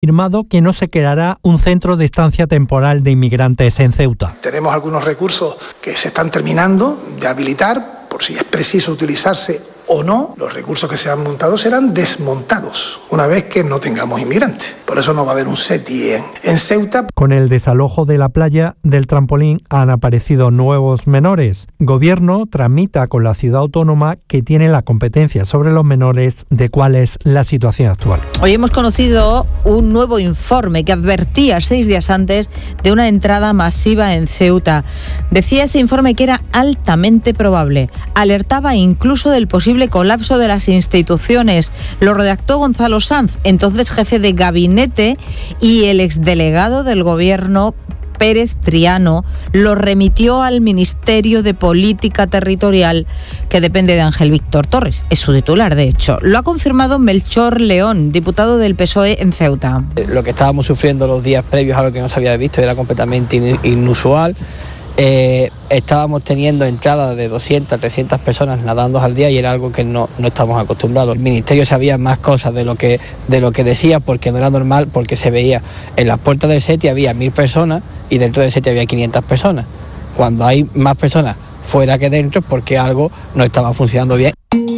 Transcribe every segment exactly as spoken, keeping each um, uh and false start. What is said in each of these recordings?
Afirmado que no se creará un centro de estancia temporal de inmigrantes en Ceuta. Tenemos algunos recursos que se están terminando de habilitar, por si es preciso utilizarse o no. Los recursos que se han montado serán desmontados una vez que no tengamos inmigrantes. Por eso no va a haber un SETI en, en Ceuta. Con el desalojo de la playa del Trampolín han aparecido nuevos menores. Gobierno tramita con la ciudad autónoma que tiene la competencia sobre los menores de cuál es la situación actual. Hoy hemos conocido un nuevo informe que advertía seis días antes de una entrada masiva en Ceuta. Decía ese informe que era altamente probable. Alertaba incluso del posible colapso de las instituciones. Lo redactó Gonzalo Sanz, entonces jefe de gabinete, y el exdelegado del gobierno, Pérez Triano, lo remitió al Ministerio de Política Territorial, que depende de Ángel Víctor Torres. Es su titular, de hecho. Lo ha confirmado Melchor León, diputado del P S O E en Ceuta. Lo que estábamos sufriendo los días previos a lo que no se había visto era completamente inusual. Eh, estábamos teniendo entradas de doscientas, trescientas personas nadando al día y era algo que no, no estamos acostumbrados. El Ministerio sabía más cosas de lo que de lo que decía, porque no era normal, porque se veía en las puertas del SETI había mil personas y dentro del SETI había quinientas personas. Cuando hay más personas fuera que dentro es porque algo no estaba funcionando bien.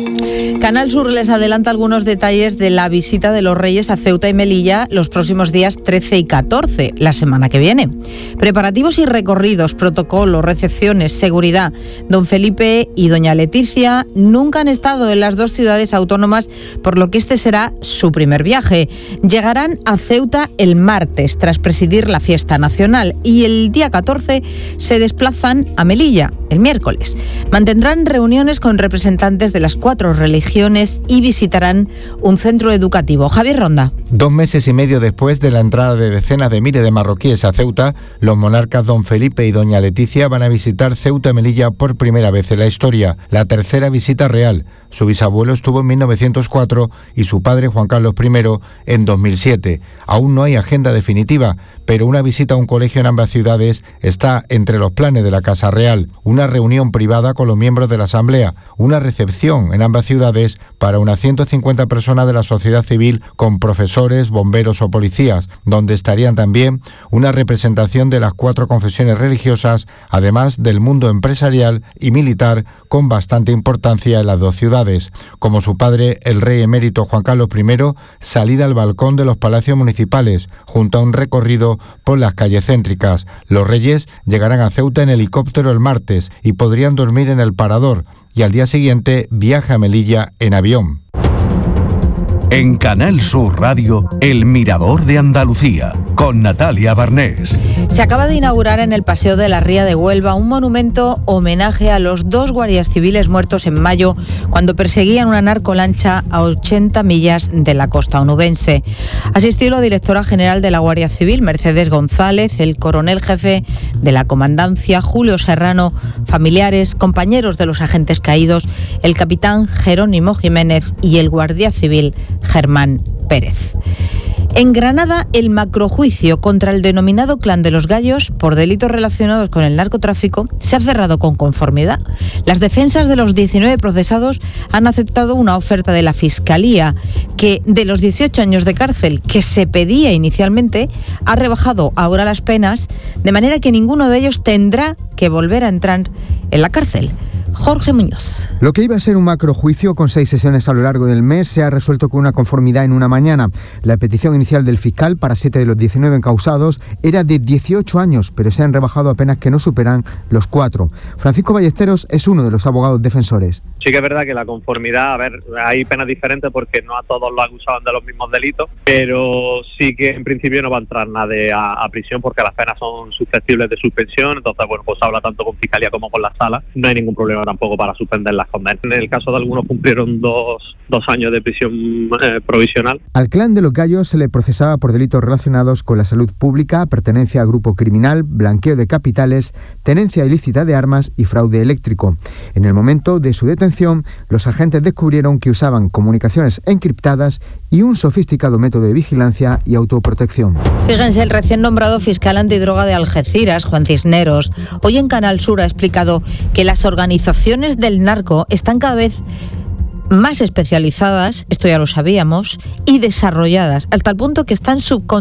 Canal Sur les adelanta algunos detalles de la visita de los Reyes a Ceuta y Melilla los próximos días trece y catorce, la semana que viene. Preparativos y recorridos, protocolos, recepciones, seguridad. Don Felipe y doña Leticia nunca han estado en las dos ciudades autónomas, por lo que este será su primer viaje. Llegarán a Ceuta el martes, tras presidir la fiesta nacional, y el día catorce se desplazan a Melilla, el miércoles. Mantendrán reuniones con representantes de las cuatro religiones y visitarán un centro educativo. Javier Ronda. Dos meses y medio después de la entrada de decenas de miles de marroquíes a Ceuta, los monarcas don Felipe y doña Leticia van a visitar Ceuta y Melilla por primera vez en la historia, la tercera visita real. Su bisabuelo estuvo en mil novecientos cuatro y su padre, Juan Carlos primero, en dos mil siete. Aún no hay agenda definitiva, pero una visita a un colegio en ambas ciudades está entre los planes de la Casa Real. Una reunión privada con los miembros de la Asamblea, una recepción en ambas ciudades para unas ciento cincuenta personas de la sociedad civil con profesores, bomberos o policías, donde estarían también una representación de las cuatro confesiones religiosas, además del mundo empresarial y militar con bastante importancia en las dos ciudades. Como su padre, el rey emérito Juan Carlos primero, salida al balcón de los palacios municipales, junto a un recorrido por las calles céntricas. Los reyes llegarán a Ceuta en helicóptero el martes y podrían dormir en el Parador, y al día siguiente viaja a Melilla en avión. En Canal Sur Radio, El Mirador de Andalucía, con Natalia Barnés. Se acaba de inaugurar en el Paseo de la Ría de Huelva un monumento homenaje a los dos guardias civiles muertos en mayo cuando perseguían una narcolancha a ochenta millas de la costa onubense. Asistió la directora general de la Guardia Civil, Mercedes González, el coronel jefe de la comandancia, Julio Serrano, familiares, compañeros de los agentes caídos, el capitán Jerónimo Jiménez y el guardia civil Germán Pérez. En Granada, el macrojuicio contra el denominado Clan de los Gallos por delitos relacionados con el narcotráfico se ha cerrado con conformidad. Las defensas de los diecinueve procesados han aceptado una oferta de la Fiscalía que, de los dieciocho años de cárcel que se pedía inicialmente, ha rebajado ahora las penas, de manera que ninguno de ellos tendrá que volver a entrar en la cárcel. Jorge Muñoz. Lo que iba a ser un macrojuicio con seis sesiones a lo largo del mes se ha resuelto con una conformidad en una mañana. La petición inicial del fiscal para siete de los diecinueve encausados era de dieciocho años, pero se han rebajado a penas que no superan los cuatro. Francisco Ballesteros es uno de los abogados defensores. Sí que es verdad que la conformidad, a ver, hay penas diferentes porque no a todos los acusaban de los mismos delitos, pero sí que en principio no va a entrar nadie a, a prisión porque las penas son susceptibles de suspensión, entonces bueno, pues habla tanto con Fiscalía como con la Sala, no hay ningún problema tampoco para suspender las condenas. En el caso de algunos cumplieron dos, dos años de prisión eh, provisional. Al Clan de los Gallos se le procesaba por delitos relacionados con la salud pública, pertenencia a grupo criminal, blanqueo de capitales, tenencia ilícita de armas y fraude eléctrico. En el momento de su detención, los agentes descubrieron que usaban comunicaciones encriptadas y un sofisticado método de vigilancia y autoprotección. Fíjense, el recién nombrado fiscal antidroga de Algeciras, Juan Cisneros, hoy en Canal Sur ha explicado que las organizaciones del narco están cada vez más especializadas, esto ya lo sabíamos, y desarrolladas, hasta el punto que están subcontratadas